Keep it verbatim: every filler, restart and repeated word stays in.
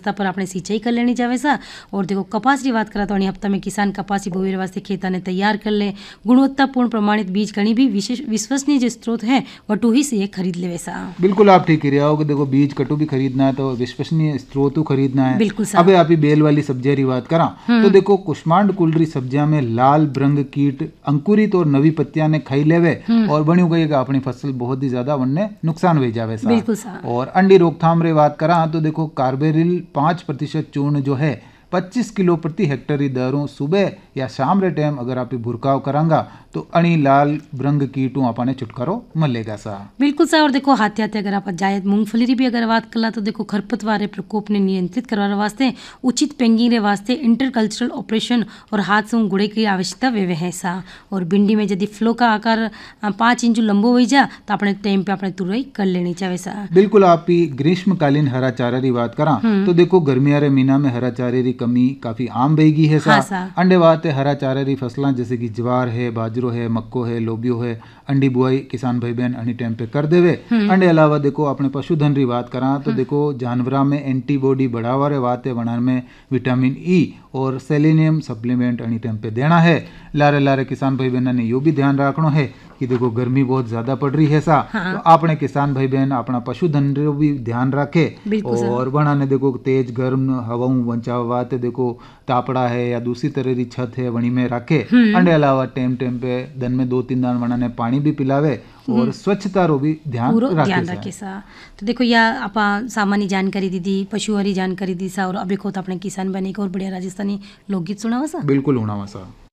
व्यवस्था पर आपने सिंचाई कर लेनी जावे सा। और देखो कपास की बात करा तो अणी हफ्ता में किसान कपास की बोवे वास्ते खेता ने तैयार कर ले। गुणवत्तापूर्ण प्रमाणित बीज कहीं भी विशेष विश्वसनीय जो स्रोत है वटू ही से खरीद लेवे सा। बिल्कुल आप ठीक कह रहे हो कि देखो बीज कटु भी खरीदना है तो विश्वसनीय स्रोत खरीदना है। बिल्कुल सा। अबे आप ही बेल वाली सब्जियां की बात करा तो देखो कुष्मांड कुलरी सब्जियां में लाल ब्रंग कीट अंकुरित और नवी पत्तियां ने खाई लेवे और बनी गई अपनी फसल बहुत ही ज्यादा वनने नुकसान हो जावे सा। बिल्कुल सा। और अंडी रोकथाम रे बात करा तो देखो कार्बेरिल पाँच प्रतिशत चूर्ण जो है पच्चीस किलो प्रति हेक्टर की दरों सुबह या शाम रे टाइम अगर आप भुरकाव करांगा तो अणी लाल ब्रंग कीटों आपने छुटकारो मिलेगा सा। बिल्कुल सा। और देखो हाथ हाथ अगर आप जायद मूंगफली री भी अगर बात कला तो देखो खरपतवार रे प्रकोप ने नियंत्रित करवा वास्ते उचित पेंगिंग रे वास्ते इंटरकल्चरल ऑपरेशन और हाथ से गुड़े की आवश्यकता वे है सा। और भिंडी में यदि फ्लो का आकार पाँच इंच लंबो हो जा तो अपने टाइम पे अपने तुरई कर लेनी चाहिए सा। बिल्कुल आप ही ग्रीष्मकालीन हरा चारा की बात करा तो देखो गर्मिया रे महीना में हरा चारे री कमी काफी आम बेगी है सा। हाँ सा। अंडे बात है हरा चारे री फसला जैसे कि ज्वार है बाजरो है मक्को है लोबियो है अंडी बुआई किसान भाई बहन अनी टाइम पे कर देवे। अंडे अलावा देखो अपने पशुधन री बात करा तो देखो जानवरा में एंटीबॉडी बढ़ावा रे बात है वनार में विटामिन ई और सेलेनियम सप्लीमेंट अनी टाइम पे देना है। लारे लारे किसान भाई बहन ने यो भी ध्यान रखना है कि देखो गर्मी बहुत ज्यादा पड़ रही है सा। हाँ। तो आपने किसान भाई बहन अपना पशुधन रो भी ध्यान रखे और बना ने देखो तेज गर्म हवाओं बचावा देखो तापड़ा है या दूसरी तरह की छत है वणी में रखे। अंडे अलावा टाइम टाइम पे दिन में दो तीन दान वना ने पानी भी पिलावे और स्वच्छता रो भी ध्यान ध्यान रखे सा। तो देखो या आपा सामान्य जानकारी दी दी पशु वाली जानकारी दी सा और अभी को तो अपने किसान बने को और बढ़िया राजस्थानी लोकगीत सुनावा सा। बिल्कुल होना सा।